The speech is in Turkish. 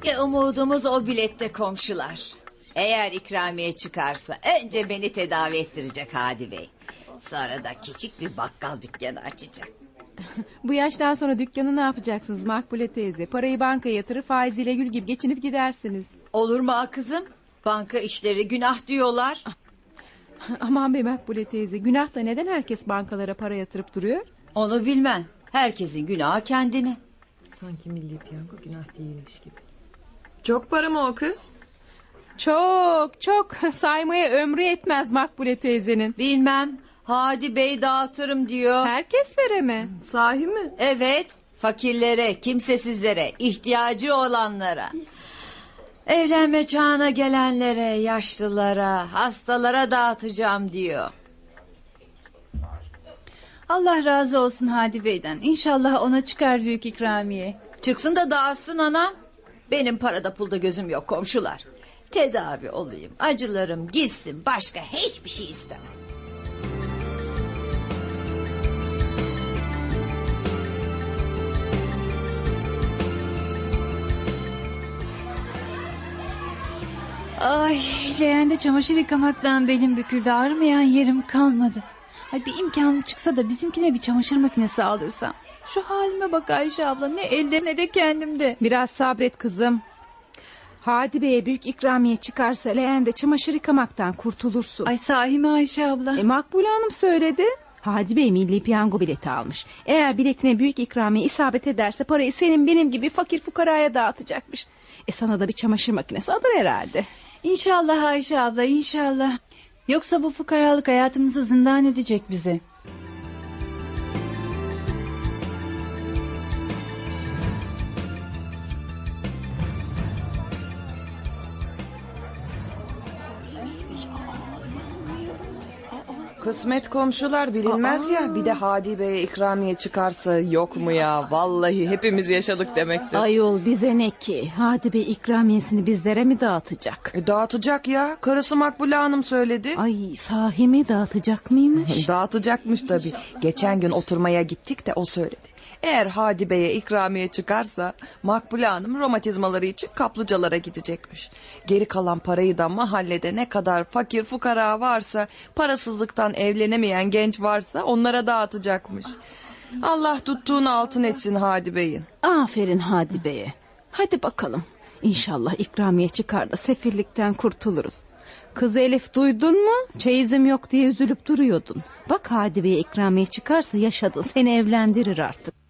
Umudumuz o bilette komşular. Eğer ikramiye çıkarsa önce beni tedavi ettirecek Hadi Bey. Sonra da küçük bir bakkal dükkanı açacak. Bu yaştan sonra dükkanı ne yapacaksınız Makbule teyze? Parayı bankaya yatırır, faiziyle gül gibi geçinip gidersiniz. Olur mu kızım? Banka işleri günah diyorlar. Aman be Makbule teyze, günah da neden herkes bankalara para yatırıp duruyor? Onu bilmem. Herkesin günahı kendine. Sanki milli piyango günah değilmiş gibi. Çok para mı o kız? Çok çok, saymaya ömrü yetmez Makbule teyzenin. Bilmem. Hadi Bey dağıtırım diyor. Herkeslere mi? Sahi mi? Evet. Fakirlere, kimsesizlere, ihtiyacı olanlara. Evlenme çağına gelenlere, yaşlılara, hastalara dağıtacağım diyor. Allah razı olsun Hadi Bey'den. İnşallah ona çıkar büyük ikramiye. Çıksın da dağıtsın anam. Benim parada pulda gözüm yok komşular. Tedavi olayım, acılarım gitsin, başka hiçbir şey istemem. Ay, leğende çamaşır yıkamaktan belim büküldü. Ağrımayan yerim kalmadı. Ay, bir imkanım çıksa da bizimkine bir çamaşır makinesi aldırsam. Şu halime bak Ayşe abla, ne elde ne de kendimde. Biraz sabret kızım. Hadi Bey'e büyük ikramiye çıkarsa leğende çamaşır yıkamaktan kurtulursun. Ay, sahi mi Ayşe abla? Makbule Hanım söyledi. Hadi Bey milli piyango bileti almış. Eğer biletine büyük ikramiye isabet ederse parayı senin benim gibi fakir fukaraya dağıtacakmış. Sana da bir çamaşır makinesi alır herhalde. İnşallah Ayşe abla, inşallah. Yoksa bu fukaralık hayatımızı zindan edecek bize. Kısmet komşular bilinmez ya. Bir de Hadi Bey'e ikramiye çıkarsa yok mu ya? Vallahi hepimiz yaşadık demektir. Ayol bize ne ki? Hadi Bey ikramiyesini bizlere mi dağıtacak? Dağıtacak ya. Karısı Makbule Hanım söyledi. Ay, sahi mi dağıtacak mıymış? Dağıtacakmış tabii. Geçen gün oturmaya gittik de o söyledi. Eğer Hadi Bey'e ikramiye çıkarsa Makbule Hanım romatizmaları için kaplıcalara gidecekmiş. Geri kalan parayı da mahallede ne kadar fakir fukara varsa, parasızlıktan evlenemeyen genç varsa onlara dağıtacakmış. Allah tuttuğunu altın etsin Hadi Bey'in. Aferin Hadi Bey'e. Hadi bakalım. İnşallah ikramiye çıkar da sefillikten kurtuluruz. Kız Elif, duydun mu? Çeyizim yok diye üzülüp duruyordun. Bak Hadi Bey'e ikramiye çıkarsa yaşadın, seni evlendirir artık.